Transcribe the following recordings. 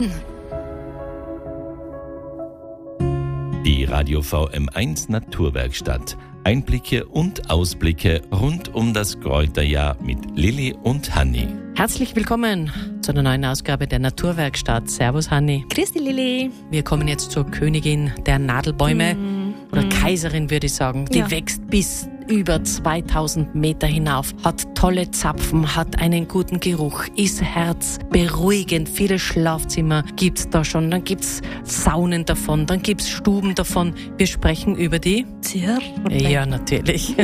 Die Radio VM1 Naturwerkstatt. Einblicke und Ausblicke rund um das Kräuterjahr mit Lilly und Hanni. Herzlich willkommen zu einer neuen Ausgabe der Naturwerkstatt. Servus Hanni. Grüß dich Lilly. Wir kommen jetzt zur Königin der Nadelbäume oder Kaiserin, würde ich sagen. Die wächst bis über 2000 Meter hinauf, hat tolle Zapfen, hat einen guten Geruch, ist herzberuhigend. Viele Schlafzimmer gibt's da schon, dann gibt's Saunen davon, dann gibt's Stuben davon. Wir sprechen über die Zirbe. Ja, natürlich.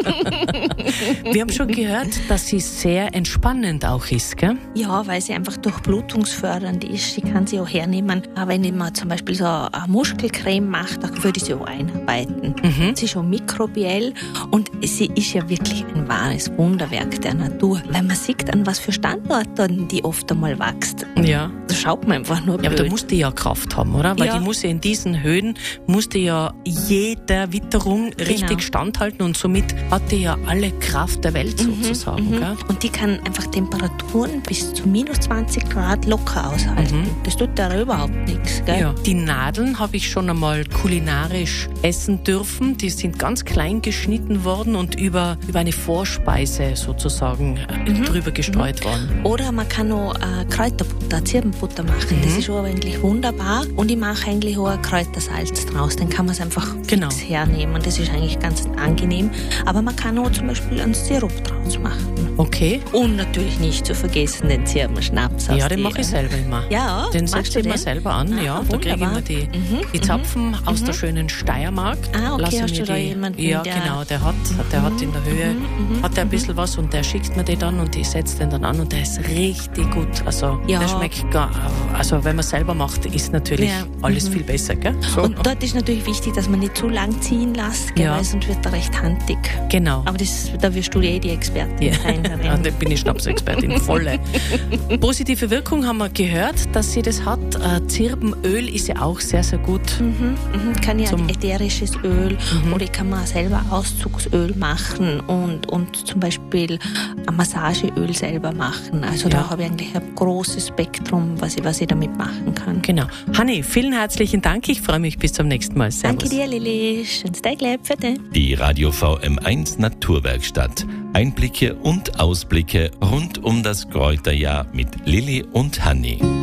Wir haben schon gehört, dass sie sehr entspannend auch ist, gell? Ja, weil sie einfach durchblutungsfördernd ist. Sie kann sie auch hernehmen. Aber wenn man zum Beispiel so eine Muskelcreme macht, dann würde ich sie auch einarbeiten. Sie ist schon mikrobiell und sie ist ja wirklich ein wahres Wunderwerk der Natur. Weil man sieht, an was für Standorten die oft einmal wächst. Ja. Da schaut man einfach nur blöd. Ja, aber da muss die ja Kraft haben, oder? Weil Ja. die muss ja in diesen Höhen, muss die ja jeder Witterung richtig standhalten und somit hat die ja alle Kraft der Welt sozusagen, gell? Und die kann einfach Temperaturen bis zu minus 20 Grad locker aushalten. Das tut da überhaupt nichts, gell? Ja. Die Nadeln habe ich schon einmal kulinarisch essen dürfen. Die sind ganz klein geschnitten worden und über eine Vorspeise sozusagen drüber gestreut worden. Oder man kann auch Kräuterbutter, Zirbenbutter machen. Das ist auch eigentlich wunderbar. Und ich mache eigentlich auch ein Kräutersalz draus. Dann kann man es einfach fix hernehmen. Das ist eigentlich ganz angenehm. Aber man kann auch zum Beispiel einen Sirup draus machen. Okay. Und natürlich nicht zu vergessen den Zirbenschnaps. Ja, den mache ich selber immer. Ja, Den machst setze du ich mir den? selber an. Ja, da kriege ich immer die Zapfen aus der schönen Steiermark. Ah, okay, Lasse hast mir du da die, jemanden, ja, der- genau, der hat in der Höhe hat der ein bisschen was und der schickt mir den dann und ich setze den dann an und der ist richtig gut. Also Ja. der schmeckt also wenn man selber macht, ist natürlich alles viel besser, gell? So. Und dort ist natürlich wichtig, dass man nicht zu lang ziehen lässt, gell, Ja. weil sonst wird er recht handig. Genau. Aber da wirst du die Expertin sein. darin. Ja, da bin ich Schnapsexpertin, volle. Positive Wirkung haben wir gehört, dass sie das hat. Zirbenöl ist ja auch sehr, sehr gut. Kann ja Zum- ein ätherisches Öl oder ich kann mal selber Auszugsöl machen und zum Beispiel ein Massageöl selber machen. Also da habe ich eigentlich ein großes Spektrum, was ich damit machen kann. Genau. Hanni, vielen herzlichen Dank. Ich freue mich bis zum nächsten Mal. Servus. Danke dir, Lilly. Schönes Tag, für dich. Die Radio VM1 Naturwerkstatt. Einblicke und Ausblicke rund um das Kräuterjahr mit Lilly und Hanni.